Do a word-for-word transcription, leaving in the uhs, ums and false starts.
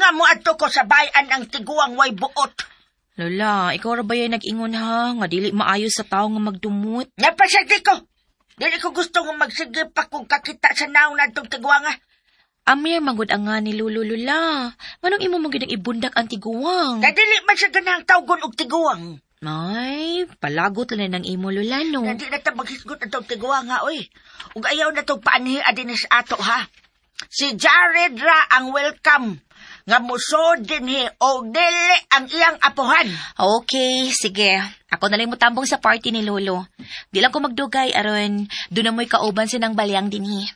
nga mo adto ko sa bayan ang tiguang way buot. Lola, ikaw ra ba yung nag-ingon ha? Nga dili maayo sa tao nga magdumot. Napasagdi ko. Dili ko gusto nga magsige pa kung kakita sa naong na itong tiguang nga. Amir, magod ang nga ni Lolo, Lola. Manong imo magod ang ibundak ang tiguang? Kadili man siya ganang tawgon og tiguang. Ay, palagot lang ng imo, Lola, no? Hindi na ta maghisgot ang itong tiguang nga, oy. Ug ayaw na itong paanhi adinis ato, ha? Si Jared ra ang welcome. Nga muso dinhi o dili ang iyang apuhan. Okay, sige. Ako na lang mo tambong sa party ni Lolo. Di lang ko magdugay, aron doon na mo'y kauban sinang balyang dinhi.